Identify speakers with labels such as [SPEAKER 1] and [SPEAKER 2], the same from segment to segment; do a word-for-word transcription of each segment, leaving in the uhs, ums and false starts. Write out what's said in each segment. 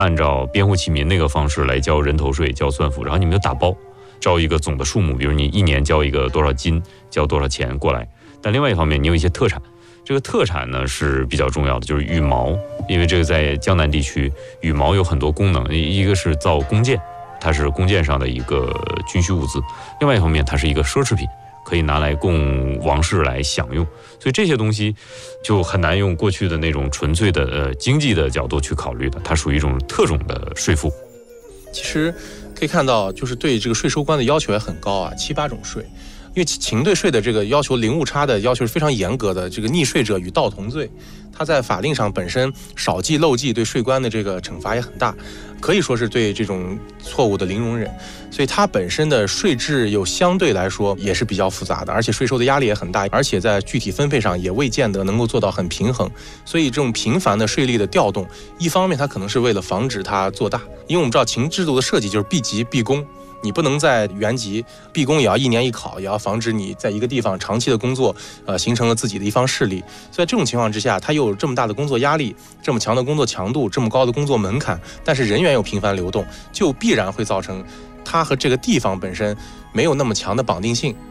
[SPEAKER 1] 按照编户启民那个方式来交人头税、交算赋，然后你们就打包招一个总的数目，比如你一年交一个多少斤，交多少钱过来。但另外一方面，你有一些特产，这个特产呢是比较重要的，就是羽毛，因为这个在江南地区，羽毛有很多功能，一个是造弓箭，它是弓箭上的一个军需物资；另外一方面，它是一个奢侈品，可以拿来供王室来享用。所以这些东西就很难用过去的那种纯粹的呃经济的角度去考虑的，它属于一种特种的税赋。
[SPEAKER 2] 其实可以看到，就是对这个税收官的要求也很高啊，七八种税。因为秦对税的这个要求，零误差的要求是非常严格的，这个逆税者与盗同罪，它在法令上本身少记漏记对税官的这个惩罚也很大，可以说是对这种错误的零容忍，所以它本身的税制又相对来说也是比较复杂的，而且税收的压力也很大，而且在具体分配上也未见得能够做到很平衡，所以这种频繁的税率的调动，一方面它可能是为了防止它做大，因为我们知道秦制度的设计就是避级避工。你不能在原籍毕公也要一年一考，也要防止你在一个地方长期的工作，呃，形成了自己的一方势力。所以在这种情况之下，他又有这么大的工作压力，这么强的工作强度，这么高的工作门槛，但是人员又频繁流动，就必然会造成他和这个地方本身没有那么强的绑定性。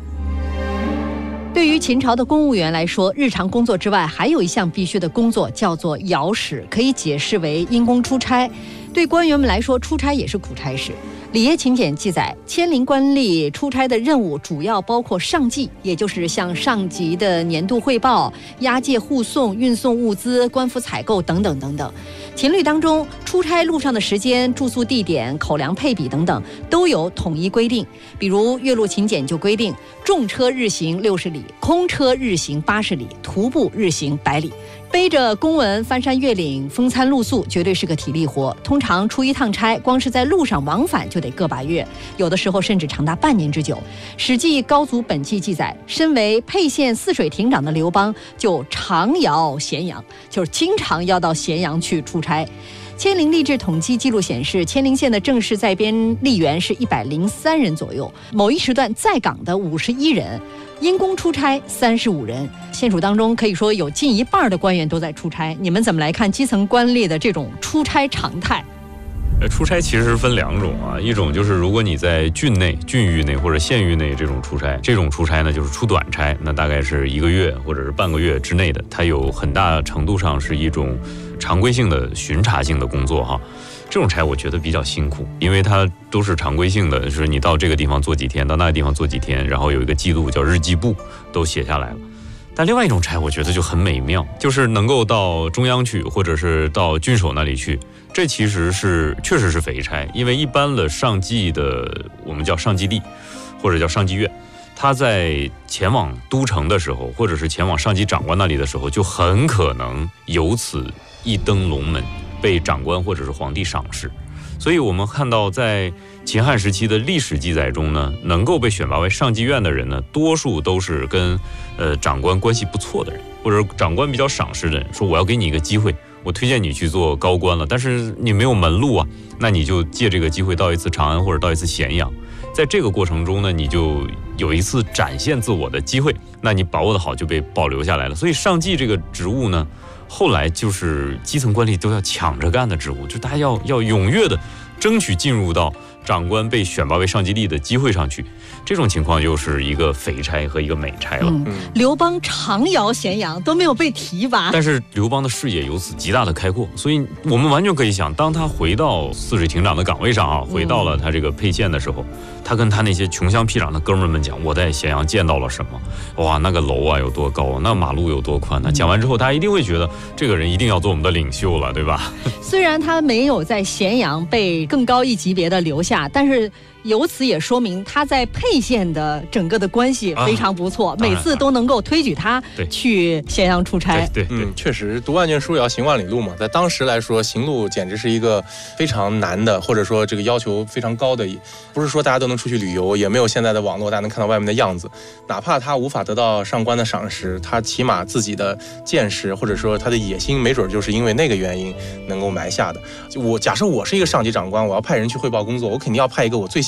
[SPEAKER 3] 对于秦朝的公务员来说，日常工作之外还有一项必须的工作，叫做遥使，可以解释为因公出差。对官员们来说，出差也是苦差事。里耶秦简记载，迁陵官吏出差的任务主要包括上计，也就是向上级的年度汇报、押解护送、运送物资、官府采购等等等等。秦律当中，出差路上的时间、住宿地点、口粮配比等等都有统一规定。比如《岳麓秦简》就规定，重车日行六十里，空车日行八十里，徒步日行百里。背着公文翻山越岭、风餐露宿，绝对是个体力活。通常出一趟差，光是在路上往返就得个把月，有的时候甚至长达半年之久。《史记·高祖本纪》记载，身为沛县泗水亭长的刘邦就常遥咸阳，就是经常要到咸阳去出差。迁陵吏治统计记录显示，迁陵县的正式在编吏员是一百零三人左右，某一时段在岗的五十一人，因公出差三十五人。县署当中可以说有近一半的官员都在出差。你们怎么来看基层官吏的这种出差常态？
[SPEAKER 1] 出差其实分两种啊，一种就是如果你在郡内、郡域内或者县域内这种出差，这种出差呢就是出短差，那大概是一个月或者是半个月之内的，它有很大程度上是一种常规性的巡查性的工作哈。这种差我觉得比较辛苦，因为它都是常规性的，就是你到这个地方做几天，到那个地方做几天，然后有一个记录叫日记簿，都写下来了。但另外一种差我觉得就很美妙，就是能够到中央去，或者是到郡守那里去，这其实是确实是肥差，因为一般的上计的我们叫上计吏或者叫上计院，他在前往都城的时候，或者是前往上级长官那里的时候，就很可能由此一登龙门，被长官或者是皇帝赏识。所以我们看到在秦汉时期的历史记载中呢，能够被选拔为上计院的人呢，多数都是跟呃长官关系不错的人，或者长官比较赏识的人，说我要给你一个机会，我推荐你去做高官了，但是你没有门路啊，那你就借这个机会到一次长安或者到一次咸阳，在这个过程中呢，你就有一次展现自我的机会，那你把握的好就被保留下来了。所以上计这个职务呢，后来就是基层官吏都要抢着干的职务，就大家要要踊跃的争取进入到长官被选拔为上计吏的机会上去，这种情况又是一个肥差和一个美差了。
[SPEAKER 3] 嗯，刘邦常遥咸阳都没有被提拔，
[SPEAKER 1] 但是刘邦的视野由此极大的开阔，所以我们完全可以想，当他回到泗水亭长的岗位上啊，回到了他这个沛县的时候，他跟他那些穷乡僻壤的哥们儿们讲，我在咸阳见到了什么，哇，那个楼啊有多高，那马路有多宽，那讲完之后，大家一定会觉得这个人一定要做我们的领袖了，对吧？
[SPEAKER 3] 虽然他没有在咸阳被更高一级别的留下，但是由此也说明他在沛县的整个的关系非常不错，啊、每次都能够推举他去咸阳出差。
[SPEAKER 1] 对 对, 对, 对、
[SPEAKER 2] 嗯，确实读万卷书也要行万里路嘛，在当时来说，行路简直是一个非常难的，或者说这个要求非常高的，不是说大家都能出去旅游，也没有现在的网络大家能看到外面的样子。哪怕他无法得到上官的赏识，他起码自己的见识或者说他的野心，没准就是因为那个原因能够埋下的。我假设我是一个上级长官，我要派人去汇报工作，我肯定要派一个我最信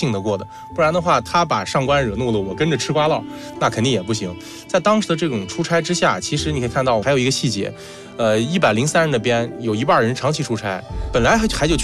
[SPEAKER 2] 信得过的，不然的话，他把上官惹怒了，我跟着吃瓜烙，那肯定也不行。在当时的这种出差之下，其实你可以看到还有一个细节，呃，一百零三人的编有一半人长期出差，本来还还就